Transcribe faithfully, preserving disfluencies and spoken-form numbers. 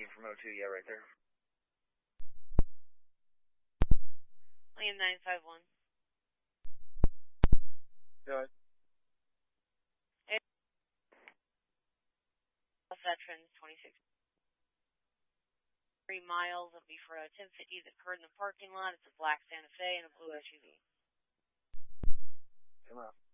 nineteen from oh two, yeah, right there. I am nine five one. Go ahead. Veterans twenty-six. Three miles. It'll be for a ten fifty that occurred in the parking lot. It's a black Santa Fe and a blue S U V. Come on.